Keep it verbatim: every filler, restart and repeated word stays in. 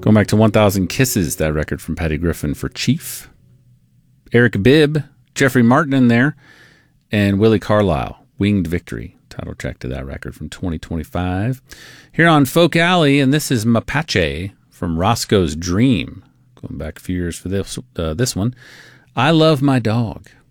Going back to one thousand Kisses, that record from Patty Griffin for Chief. Eric Bibb, Jeffrey Martin in there, and Willie Carlisle, Winged Victory, title track to that record from twenty twenty-five. Here on Folk Alley, and this is Mapache from Roscoe's Dream. Going back a few years for this, uh, this one. I Love My Dog.